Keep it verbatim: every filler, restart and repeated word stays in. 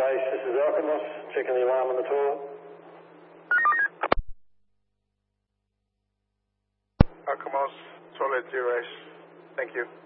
base, this is Alkimos, checking the alarm on the toilet. Alkimos, toilet zero. Thank you.